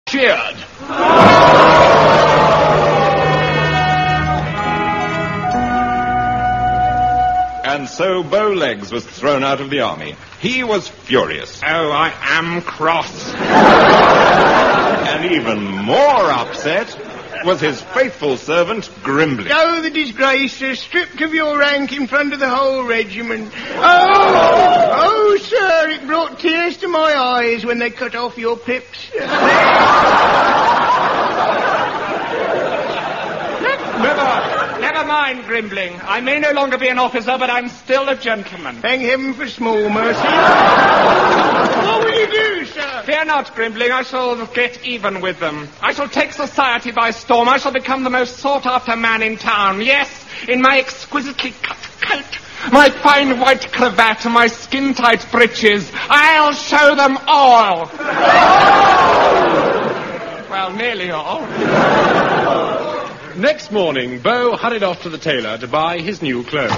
cheered. And so Bowlegs was thrown out of the army. He was furious. Oh, I am cross. And even more upset was his faithful servant, Grimbley. Oh, the disgrace, sir, stripped of your rank in front of the whole regiment. Oh, sir, it brought tears to my eyes when they cut off your pips. Never mind, Grimbling. I may no longer be an officer, but I'm still a gentleman. Thank heaven for small mercy. What will you do, sir? Fear not, Grimbling. I shall get even with them. I shall take society by storm. I shall become the most sought-after man in town. Yes, in my exquisitely cut coat, my fine white cravat, and my skin-tight breeches. I'll show them all. Well, nearly all. Next morning, Beau hurried off to the tailor to buy his new clothes.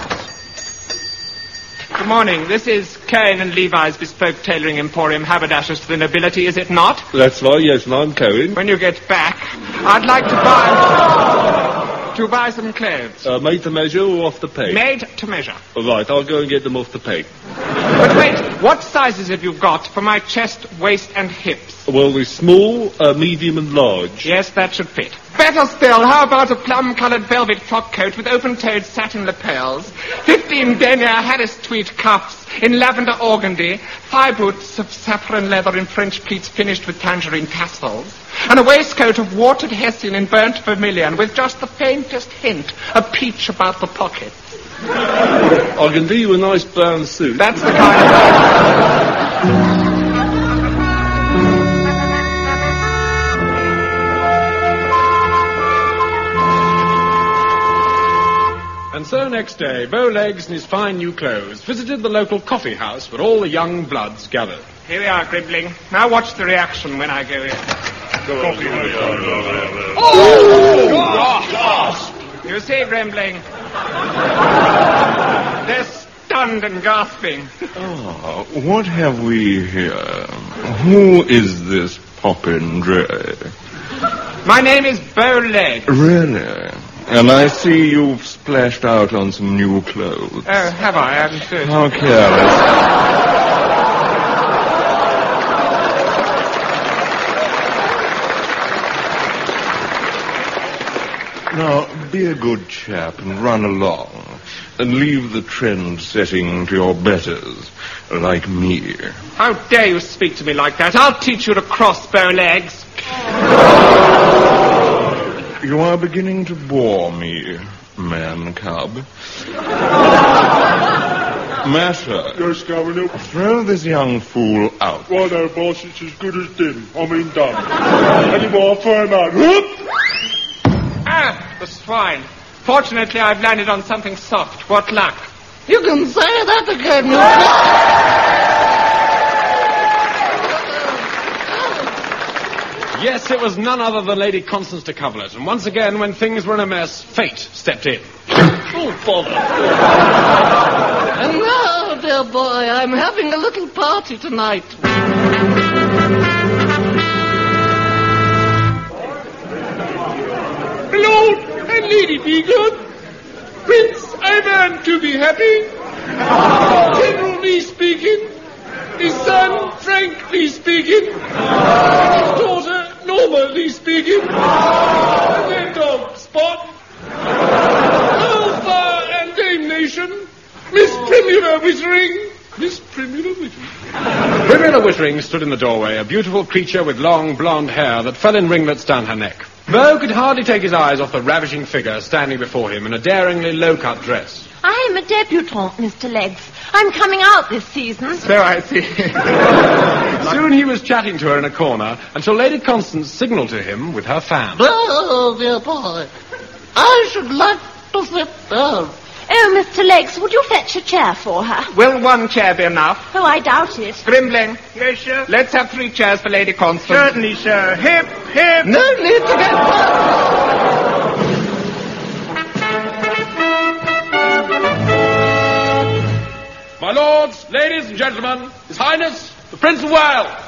Good morning. This is Cain and Levi's Bespoke Tailoring Emporium, haberdashers to the nobility, is it not? That's right, yes, and I'm Cohen. When you get back, I'd like to buy some clothes. Made to measure or off the peg? Made to measure. All right, I'll go and get them off the peg. But wait, what sizes have you got for my chest, waist, and hips? Well, there's small, medium, and large. Yes, that should fit. Better still, how about a plum-coloured velvet frock coat with open-toed satin lapels, 15 denier Harris tweed cuffs in lavender organdy, thigh boots of saffron leather in French pleats finished with tangerine tassels, and a waistcoat of watered hessian in burnt vermilion with just the faintest hint of peach about the pockets. I can do you a nice brown suit. That's the kind of... And so next day, Bowlegs in his fine new clothes visited the local coffee house where all the young bloods gathered. Here we are, Grimbling. Now watch the reaction when I go in. Gosh! You see, Grimbling? They're stunned and gasping. Oh, what have we here? Who is this popinjay? My name is Bowlegs. Really? And I see you've splashed out on some new clothes. Oh, have I? I'm sure. How careless. Now, be a good chap and run along. And leave the trend setting to your betters, like me. How dare you speak to me like that? I'll teach you to cross, Bowlegs. You are beginning to bore me, man-cub. Master. Yes, Governor. Throw this young fool out. Righto, boss, it's as good as done. Done. Any more, throw him out. Whoop! Ah, the swine. Fortunately, I've landed on something soft. What luck. You can say that again, Yes, it was none other than Lady Constance de Coverlet, and once again, when things were in a mess, fate stepped in. Oh, bother. And now, dear boy, I'm having a little party tonight. Lord and Lady Beagle. Prince Ivan to be happy. Generally speaking. His son, frankly speaking. His daughter, normally speaking. And their dog, Spot. Alpha and Dame Nation. Miss Primula Wittering. Miss Primula Wittering. Primula Wittering stood in the doorway, a beautiful creature with long blonde hair that fell in ringlets down her neck. Beau could hardly take his eyes off the ravishing figure standing before him in a daringly low-cut dress. I am a debutante, Mr. Legs. I'm coming out this season. So I see. Soon he was chatting to her in a corner until Lady Constance signalled to him with her fan. Oh, dear boy, I should like to sit down. Oh, Mr. Legs, would you fetch a chair for her? Will one chair be enough? Oh, I doubt it. Grimbling. Yes, sir. Let's have 3 chairs for Lady Constance. Certainly, sir. Hip, hip. No need to get... My lords, ladies and gentlemen, His Highness, the Prince of Wales.